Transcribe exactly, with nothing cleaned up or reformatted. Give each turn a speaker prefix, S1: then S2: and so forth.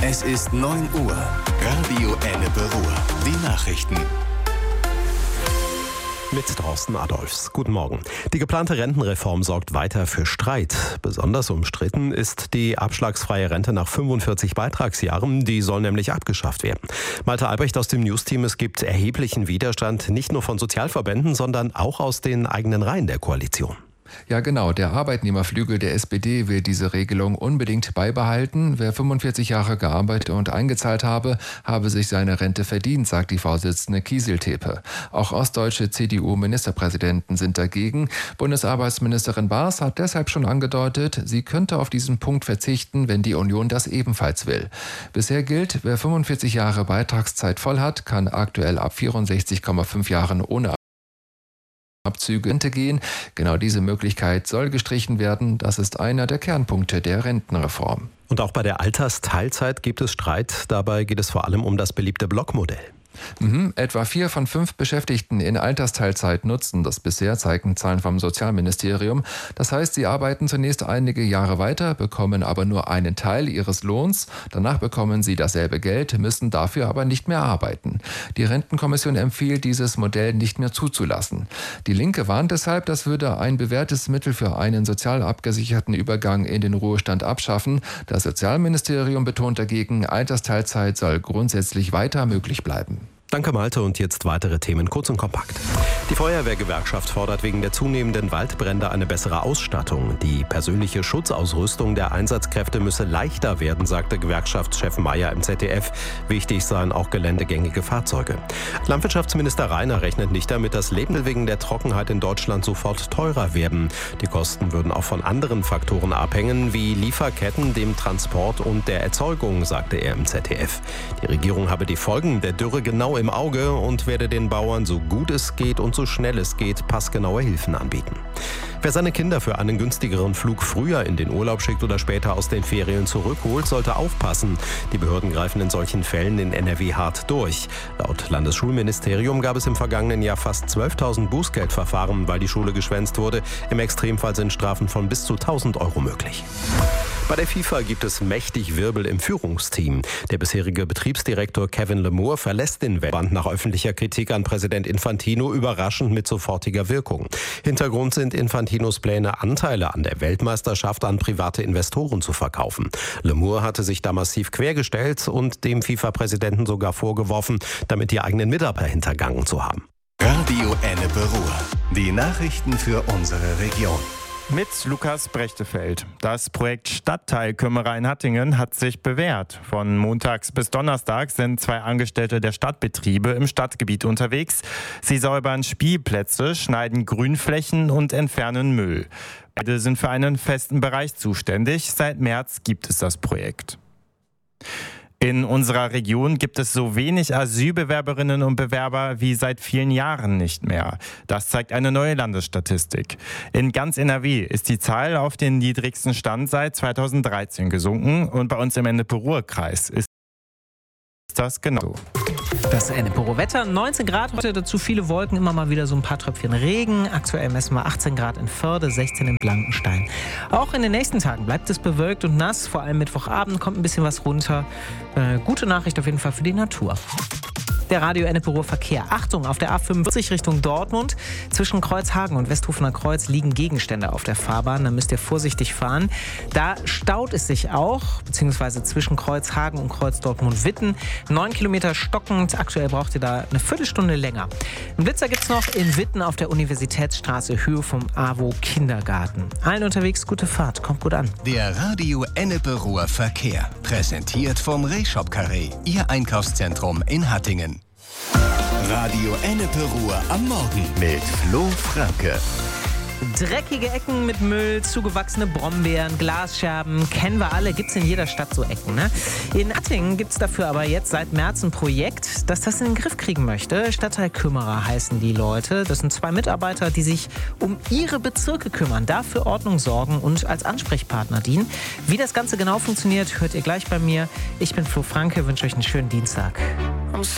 S1: Es ist neun Uhr. Radio Ennepe Ruhr. Die Nachrichten.
S2: Mit Thorsten Adolfs. Guten Morgen. Die geplante Rentenreform sorgt weiter für Streit. Besonders umstritten ist die abschlagsfreie Rente nach fünfundvierzig Beitragsjahren. Die soll nämlich abgeschafft werden. Malte Albrecht aus dem News-Team. Es gibt erheblichen Widerstand, nicht nur von Sozialverbänden, sondern auch aus den eigenen Reihen der Koalition.
S3: Ja genau, der Arbeitnehmerflügel der S P D will diese Regelung unbedingt beibehalten. Wer fünfundvierzig Jahre gearbeitet und eingezahlt habe, habe sich seine Rente verdient, sagt die Vorsitzende Kieseltepe. Auch ostdeutsche C D U-Ministerpräsidenten sind dagegen. Bundesarbeitsministerin Baas hat deshalb schon angedeutet, sie könnte auf diesen Punkt verzichten, wenn die Union das ebenfalls will. Bisher gilt, wer fünfundvierzig Jahre Beitragszeit voll hat, kann aktuell ab vierundsechzig Komma fünf Jahren ohne Abzüge gehen. Genau diese Möglichkeit soll gestrichen werden. Das ist einer der Kernpunkte der Rentenreform.
S2: Und auch bei der Altersteilzeit gibt es Streit. Dabei geht es vor allem um das beliebte Blockmodell.
S3: Mhm. Etwa vier von fünf Beschäftigten in Altersteilzeit nutzen das bisher, zeigen Zahlen vom Sozialministerium. Das heißt, sie arbeiten zunächst einige Jahre weiter, bekommen aber nur einen Teil ihres Lohns. Danach bekommen sie dasselbe Geld, müssen dafür aber nicht mehr arbeiten. Die Rentenkommission empfiehlt, dieses Modell nicht mehr zuzulassen. Die Linke warnt deshalb, das würde ein bewährtes Mittel für einen sozial abgesicherten Übergang in den Ruhestand abschaffen. Das Sozialministerium betont dagegen, Altersteilzeit soll grundsätzlich weiter möglich bleiben.
S2: Danke Malte und jetzt weitere Themen kurz und kompakt. Die Feuerwehrgewerkschaft fordert wegen der zunehmenden Waldbrände eine bessere Ausstattung. Die persönliche Schutzausrüstung der Einsatzkräfte müsse leichter werden, sagte Gewerkschaftschef Mayer im Z D F. Wichtig seien auch geländegängige Fahrzeuge. Landwirtschaftsminister Rainer rechnet nicht damit, dass Lebensmittel wegen der Trockenheit in Deutschland sofort teurer werden. Die Kosten würden auch von anderen Faktoren abhängen, wie Lieferketten, dem Transport und der Erzeugung, sagte er im Z D F. Die Regierung habe die Folgen der Dürre genau im Auge und werde den Bauern so gut es geht und so schnell es geht passgenaue Hilfen anbieten. Wer seine Kinder für einen günstigeren Flug früher in den Urlaub schickt oder später aus den Ferien zurückholt, sollte aufpassen. Die Behörden greifen in solchen Fällen in N R W hart durch. Laut Landesschulministerium gab es im vergangenen Jahr fast zwölftausend Bußgeldverfahren, weil die Schule geschwänzt wurde. Im Extremfall sind Strafen von bis zu tausend Euro möglich. Bei der FIFA gibt es mächtig Wirbel im Führungsteam. Der bisherige Betriebsdirektor Kevin Lemure verlässt den Weltverband nach öffentlicher Kritik an Präsident Infantino überraschend mit sofortiger Wirkung. Hintergrund sind Infantinos Pläne, Anteile an der Weltmeisterschaft an private Investoren zu verkaufen. Lemure hatte sich da massiv quergestellt und dem FIFA-Präsidenten sogar vorgeworfen, damit die eigenen Mitarbeiter hintergangen zu haben.
S1: Radio Ennepe Ruhr. Die Nachrichten für unsere Region.
S4: Mit Lukas Brechtefeld. Das Projekt Stadtteilkümmerer in Hattingen hat sich bewährt. Von montags bis donnerstag sind zwei Angestellte der Stadtbetriebe im Stadtgebiet unterwegs. Sie säubern Spielplätze, schneiden Grünflächen und entfernen Müll. Beide sind für einen festen Bereich zuständig. Seit März gibt es das Projekt. In unserer Region gibt es so wenig Asylbewerberinnen und Bewerber wie seit vielen Jahren nicht mehr. Das zeigt eine neue Landesstatistik. In ganz N R W ist die Zahl auf den niedrigsten Stand seit zweitausenddreizehn gesunken und bei uns im Ennepe-Ruhr-Kreis ist das genau.
S5: Das Ennepe-Ruhr-Wetter, neunzehn Grad heute, dazu viele Wolken, immer mal wieder so ein paar Tröpfchen Regen. Aktuell messen wir achtzehn Grad in Förde, sechzehn in Blankenstein. Auch in den nächsten Tagen bleibt es bewölkt und nass, vor allem Mittwochabend kommt ein bisschen was runter. Äh, gute Nachricht auf jeden Fall für die Natur. Der Radio Ennepe-Ruhr Verkehr. Achtung, auf der A fünfundvierzig Richtung Dortmund. Zwischen Kreuzhagen und Westhofener Kreuz liegen Gegenstände auf der Fahrbahn. Da müsst ihr vorsichtig fahren. Da staut es sich auch, beziehungsweise zwischen Kreuzhagen und Kreuz Dortmund-Witten. Neun Kilometer stockend. Aktuell braucht ihr da eine Viertelstunde länger. Einen Blitzer gibt es noch in Witten auf der Universitätsstraße, Höhe vom A W O Kindergarten. Allen unterwegs gute Fahrt. Kommt gut an.
S1: Der Radio Ennepe-Ruhr Verkehr. Präsentiert vom Rehshop Carré. Ihr Einkaufszentrum in Hattingen. Radio Ennepe Ruhr am Morgen mit Flo Franke.
S5: Dreckige Ecken mit Müll, zugewachsene Brombeeren, Glasscherben, kennen wir alle, gibt's in jeder Stadt so Ecken, ne? In Hattingen gibt's dafür aber jetzt seit März ein Projekt, das das in den Griff kriegen möchte. Stadtteilkümmerer heißen die Leute. Das sind zwei Mitarbeiter, die sich um ihre Bezirke kümmern, dafür Ordnung sorgen und als Ansprechpartner dienen. Wie das Ganze genau funktioniert, hört ihr gleich bei mir. Ich bin Flo Franke, wünsche euch einen schönen Dienstag.
S6: I'm